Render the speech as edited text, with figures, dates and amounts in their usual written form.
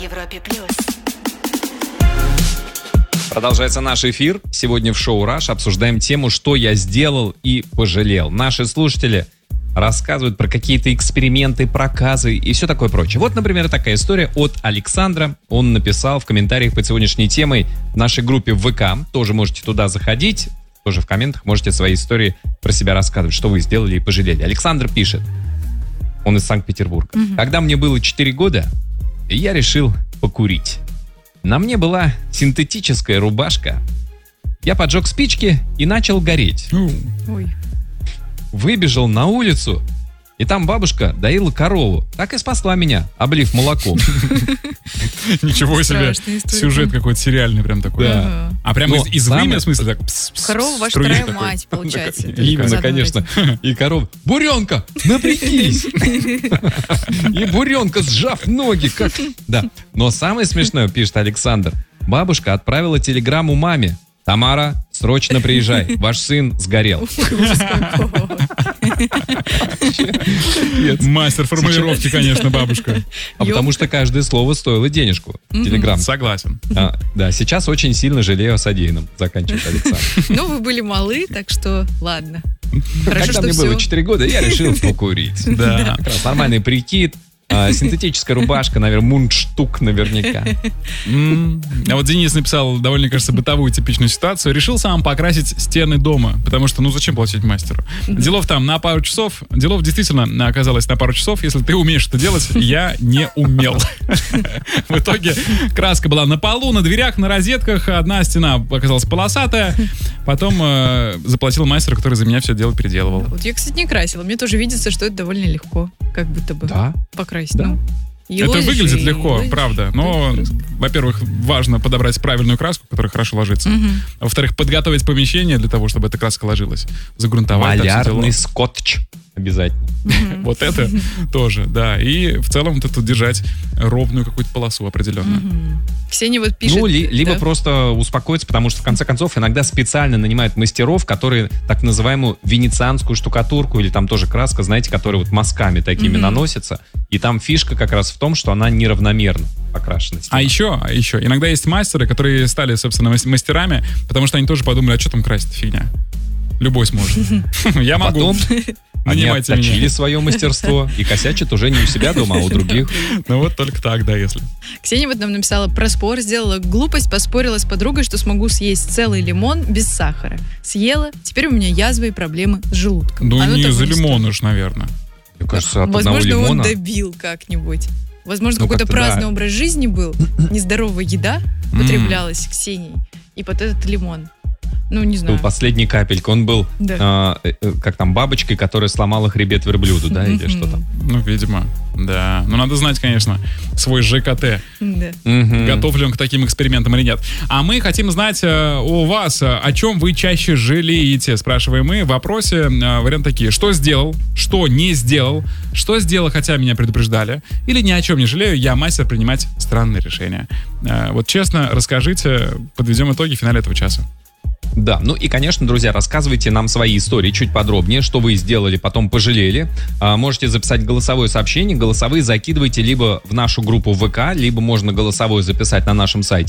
Европе+. Продолжается наш эфир. Сегодня в шоу «Раш» обсуждаем тему «Что я сделал и пожалел». Наши слушатели рассказывают про какие-то эксперименты, проказы и все такое прочее. Вот, например, такая история от Александра. Он написал в комментариях под сегодняшней темой в нашей группе в ВК. Тоже можете туда заходить. Тоже в комментах можете свои истории про себя рассказывать, что вы сделали и пожалели. Александр пишет. Он из Санкт-Петербурга. Когда мне было 4 года, я решил покурить. На мне была синтетическая рубашка. Я поджег спички и начал гореть. Ой. Выбежал на улицу, и там бабушка доила корову. Так и спасла меня, облив молоком. Ничего себе. Сюжет какой-то сериальный прям такой. Да. А прямо из вымя, в смосле, так? Корова ваша вторая мать, получается. Именно, конечно. И корова. Буренка, напрягись! И буренка, сжав ноги, как... Да. Но самое смешное, пишет Александр, бабушка отправила телеграмму маме. Тамара, срочно приезжай, ваш сын сгорел. Мастер формулировки, конечно, бабушка. А потому что каждое слово стоило денежку. Телеграм. Согласен. Да, сейчас очень сильно жалею о содеянном, заканчивает Александр. Ну, вы были малы, так что ладно. Хорошо, Когда мне было 4 года, я решил покурить. Да. Как раз нормальный прикид. Синтетическая рубашка, наверное, мундштук наверняка. А вот Денис написал довольно, кажется, бытовую типичную ситуацию. Решил сам покрасить стены дома, потому что, зачем платить мастеру? Делов там на пару часов. Делов действительно оказалось на пару часов. Если ты умеешь это делать, я не умел. В итоге краска была на полу, на дверях, на розетках. Одна стена оказалась полосатая. Потом заплатил мастеру, который за меня все дело переделывал. Вот я, кстати, не красила. Мне тоже видится, что это довольно легко. Как будто бы. Да? Покрасить. Да. Это выглядит легко, правда. Но, во-первых, важно подобрать правильную краску, которая хорошо ложится. А во-вторых, подготовить помещение для того, чтобы эта краска ложилась. Загрунтовать. Малярный скотч. Обязательно. Вот это тоже, да. И в целом тут держать ровную какую-то полосу определенную. Ксения вот пишет... либо просто успокоиться, потому что, в конце концов, иногда специально нанимают мастеров, которые так называемую венецианскую штукатурку или там тоже краска, знаете, которая вот мазками такими наносится. И там фишка как раз в том, что она неравномерно покрашена. А еще, иногда есть мастеры, которые стали, собственно, мастерами, потому что они тоже подумали, а что там красить, фигня. Любой сможет. Я могу. Потом они отточили свое мастерство и косячат уже не у себя дома, а у других. Ну вот только так, да, если. Ксения вот нам написала про спор, сделала глупость, поспорила с подругой, что смогу съесть целый лимон без сахара. Съела, теперь у меня язвы и проблемы с желудком. Ну не из-за лимона уж, наверное. Мне кажется, от одного возможно, лимона... он добил как-нибудь. Возможно, какой-то праздный образ жизни был, нездоровая еда употреблялась Ксенией, и под этот лимон. Ну, не знаю. Был последний капелька. Он был, как там, бабочкой, которая сломала хребет верблюду, да, или что там? Ну, видимо, да. Ну, надо знать, конечно, свой ЖКТ. Да. Готов ли он к таким экспериментам или нет. А мы хотим знать у вас, о чем вы чаще жалеете, спрашиваем мы. В вопросе варианты такие. Что сделал, что не сделал, что сделал, хотя меня предупреждали, или ни о чем не жалею, я мастер принимать странные решения. Вот честно, расскажите, подведем итоги в финале этого часа. Да, ну и, конечно, друзья, рассказывайте нам свои истории чуть подробнее, что вы сделали, потом пожалели. Можете записать голосовое сообщение. Голосовые закидывайте либо в нашу группу ВК, либо можно голосовое записать на нашем сайте.